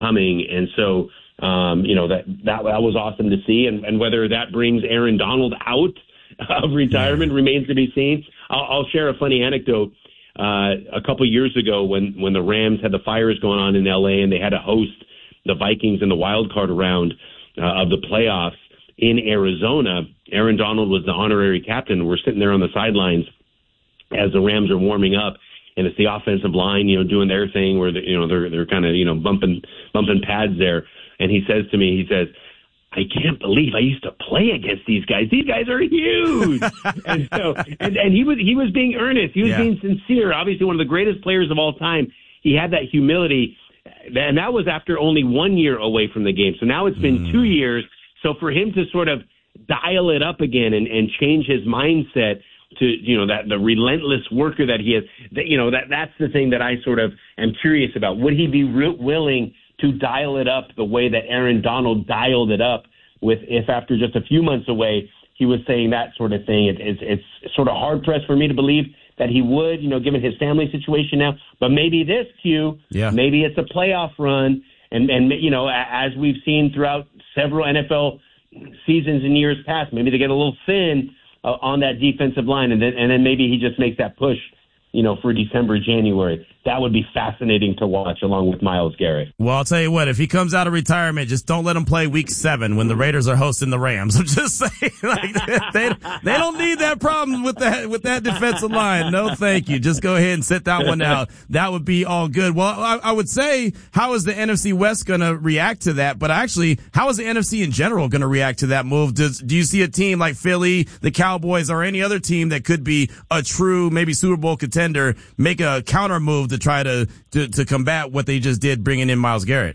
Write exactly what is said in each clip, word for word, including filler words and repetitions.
coming. And so, um, you know, that, that that was awesome to see. And, and whether that brings Aaron Donald out of retirement remains to be seen. I'll, I'll share a funny anecdote. Uh, a couple years ago when, when the Rams had the fires going on in L A and they had to host the Vikings in the wild card round uh, of the playoffs in Arizona, Aaron Donald was the honorary captain. We're sitting there on the sidelines as the Rams are warming up, and it's the offensive line, you know, doing their thing where, the, you know, they're they're kind of, you know, bumping bumping pads there. And he says to me, he says, I can't believe I used to play against these guys. These guys are huge. and so, and, and he was he was being earnest. He was yeah. being sincere. Obviously, one of the greatest players of all time. He had that humility, and that was after only one year away from the game. So now it's been mm. two years. So for him to sort of dial it up again and, and change his mindset to, you know, that the relentless worker that he is, that, you know, that that's the thing that I sort of am curious about. Would he be re- willing to dial it up the way that Aaron Donald dialed it up with, if after just a few months away, he was saying that sort of thing? It, it's, it's sort of hard pressed for me to believe that he would, you know, given his family situation now, but maybe this Q, yeah. maybe it's a playoff run. And, and, you know, as we've seen throughout several N F L seasons in years past, maybe they get a little thin uh, on that defensive line, and then and then maybe he just makes that push, you know, for December, January. That would be fascinating to watch along with Myles Garrett. Well, I'll tell you what, if he comes out of retirement, just don't let him play week seven when the Raiders are hosting the Rams. I'm just saying, like, they, they don't need that problem with that, with that defensive line. No, thank you. Just go ahead and sit that one out. That would be all good. Well, I, I would say, how is the N F C West going to react to that? But actually, how is the N F C in general going to react to that move? Does, do you see a team like Philly, the Cowboys, or any other team that could be a true, maybe Super Bowl contender make a counter move to try to, to, to combat what they just did bringing in Myles Garrett?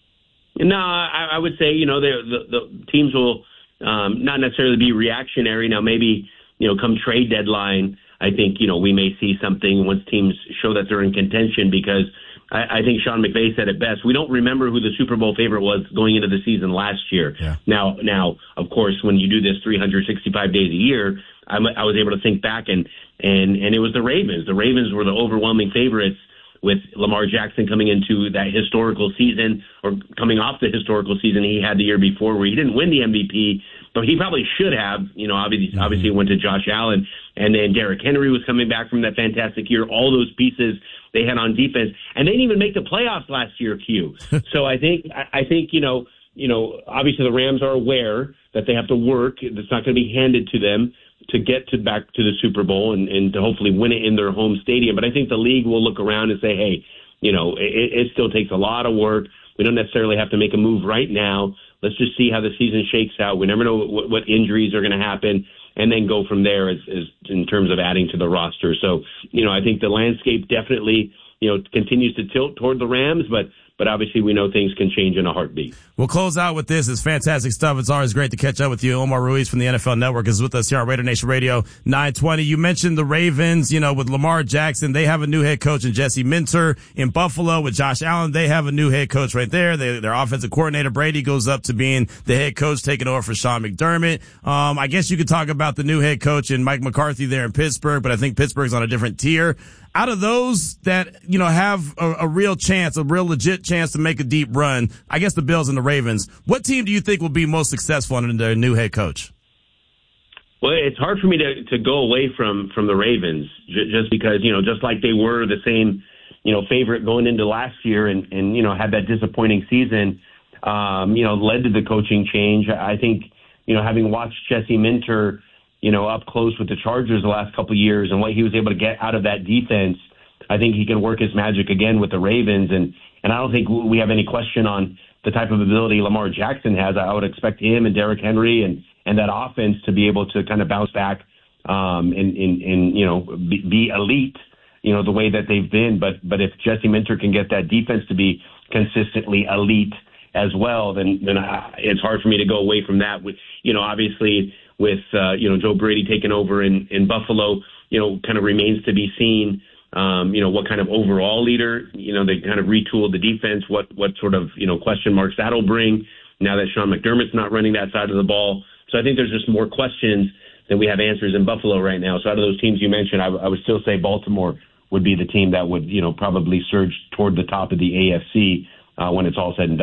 No, I, I would say, you know, the, the teams will um, not necessarily be reactionary. Now, maybe, you know, come trade deadline, I think, you know, we may see something once teams show that they're in contention, because I, I think Sean McVay said it best. We don't remember who the Super Bowl favorite was going into the season last year. Yeah. Now, now, of course, when you do this three hundred sixty-five days a year, I, I was able to think back, and, and, and it was the Ravens. The Ravens were the overwhelming favorites, with Lamar Jackson coming into that historical season, or coming off the historical season he had the year before, where he didn't win the M V P, but he probably should have. You know, obviously, mm-hmm. obviously it went to Josh Allen, and then Derrick Henry was coming back from that fantastic year. All those pieces they had on defense, and they didn't even make the playoffs last year, Q. So I think, I think, you know, you know, obviously the Rams are aware that they have to work. It's not going to be handed to them to get to back to the Super Bowl and, and to hopefully win it in their home stadium. But I think the league will look around and say, hey, you know, it, it still takes a lot of work. We don't necessarily have to make a move right now. Let's just see how the season shakes out. We never know what, what injuries are going to happen, and then go from there as, as in terms of adding to the roster. So, you know, I think the landscape definitely, you know, continues to tilt toward the Rams, but But obviously, we know things can change in a heartbeat. We'll close out with this. It's fantastic stuff. It's always great to catch up with you. Omar Ruiz from the N F L Network is with us here on Raider Nation Radio nine twenty. You mentioned the Ravens, you know, with Lamar Jackson. They have a new head coach in Jesse Minter. In Buffalo with Josh Allen, they have a new head coach right there. They, their offensive coordinator, Brady, goes up to being the head coach, taking over for Sean McDermott. Um, I guess you could talk about the new head coach and Mike McCarthy there in Pittsburgh, but I think Pittsburgh's on a different tier. Out of those that, you know, have a, a real chance, a real legit chance to make a deep run, I guess the Bills and the Ravens, what team do you think will be most successful under their new head coach? Well, it's hard for me to, to go away from, from the Ravens j- just because, you know, just like they were the same, you know, favorite going into last year and, and you know, had that disappointing season, um, you know, led to the coaching change. I think, you know, having watched Jesse Minter, you know, up close with the Chargers the last couple of years and what he was able to get out of that defense, I think he can work his magic again with the Ravens. And, and I don't think we have any question on the type of ability Lamar Jackson has. I would expect him and Derrick Henry and, and that offense to be able to kind of bounce back um, and, and, and, you know, be, be elite, you know, the way that they've been. But, but if Jesse Minter can get that defense to be consistently elite as well, then, then I, it's hard for me to go away from that. With, you know, obviously, with, uh, you know, Joe Brady taking over in, in Buffalo, you know, kind of remains to be seen, um, you know, what kind of overall leader, you know, they kind of retooled the defense, what, what sort of, you know, question marks that'll bring now that Sean McDermott's not running that side of the ball. So I think there's just more questions than we have answers in Buffalo right now. So out of those teams you mentioned, I, I would still say Baltimore would be the team that would, you know, probably surge toward the top of the A F C uh, when it's all said and done.